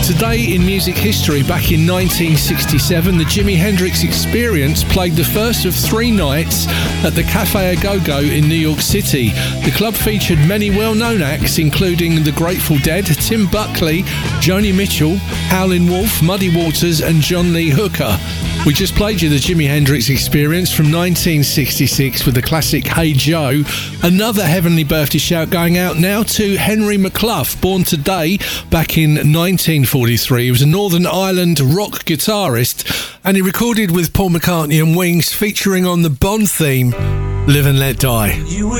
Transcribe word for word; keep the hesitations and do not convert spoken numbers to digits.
Today in music history, back in nineteen sixty-seven, the Jimi Hendrix Experience played the first of three nights at the Cafe A Go-Go in New York City. The club featured many well-known acts, including The Grateful Dead, Tim Buckley, Joni Mitchell, Howlin' Wolf, Muddy Waters and John Lee Hooker. We just played you the Jimi Hendrix Experience from nineteen sixty-six with the classic Hey Joe. Another heavenly birthday shout going out now to Henry McClough, born today back in nineteen forty-three. He was a Northern Ireland rock guitarist and he recorded with Paul McCartney and Wings, featuring on the Bond theme, Live and Let Die.